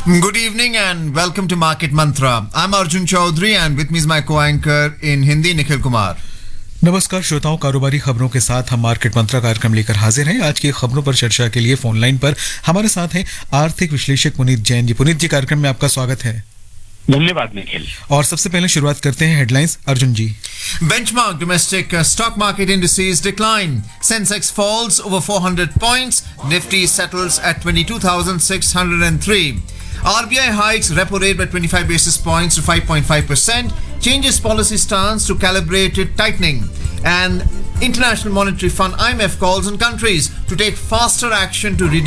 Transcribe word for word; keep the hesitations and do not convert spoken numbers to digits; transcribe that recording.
Good evening and welcome to Market Mantra. I'm Arjun Chaudhary and with me is my co-anchor in Hindi, Nikhil Kumar. नमस्कार श्रोताओं, कारोबारी खबरों के साथ हम मार्केट मंत्रा कार्यक्रम लेकर हाजिर हैं। आज की खबरों पर चर्चा के लिए फोन लाइन पर हमारे साथ हैं आर्थिक विश्लेषक पुनीत जैन जी। पुनीत जी, कार्यक्रम में आपका स्वागत है। धन्यवाद निखिल। और सबसे पहले शुरुआत करते हैं headlines. Arjun ji. Benchmark domestic uh, stock market indices decline. Sensex falls over four hundred points. Nifty settles at twenty-two thousand six hundred three. R B I hikes repo rate by twenty-five basis points to five point five percent. Changes policy stance to calibrated tightening. And International Monetary Fund I M F calls on countries to take faster action to reduce